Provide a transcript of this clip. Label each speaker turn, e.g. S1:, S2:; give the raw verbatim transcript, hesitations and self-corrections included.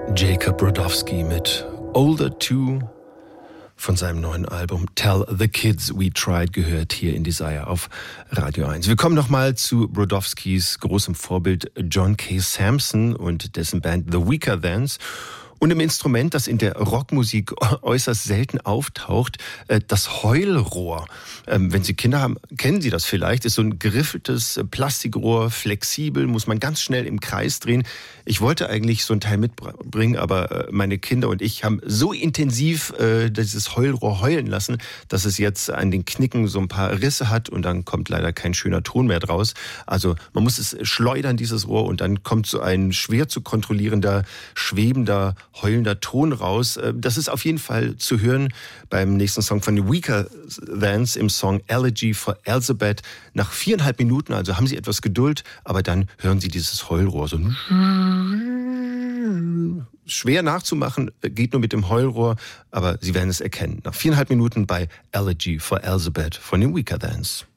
S1: Jacob Brodowski mit Older Two von seinem neuen Album Tell the Kids We Tried gehört hier in Desire auf Radio eins. Wir kommen nochmal zu Brodowskis großem Vorbild John K. Samson und dessen Band The Weakerthans. Und im Instrument, das in der Rockmusik äußerst selten auftaucht, das Heulrohr. Wenn Sie Kinder haben, kennen Sie das vielleicht. Ist so ein geriffeltes Plastikrohr, flexibel, muss man ganz schnell im Kreis drehen. Ich wollte eigentlich so ein Teil mitbringen, aber meine Kinder und ich haben so intensiv dieses Heulrohr heulen lassen, dass es jetzt an den Knicken so ein paar Risse hat und dann kommt leider kein schöner Ton mehr draus. Also man muss es schleudern, dieses Rohr, und dann kommt so ein schwer zu kontrollierender, schwebender, heulender Ton raus. Das ist auf jeden Fall zu hören beim nächsten Song von The Weakerthans im Song Elegy for Elizabeth. Nach viereinhalb Minuten, also haben Sie etwas Geduld, aber dann hören Sie dieses Heulrohr so schwer nachzumachen, geht nur mit dem Heulrohr, aber Sie werden es erkennen. Nach viereinhalb Minuten bei Elegy for Elizabeth von den Weakerthans.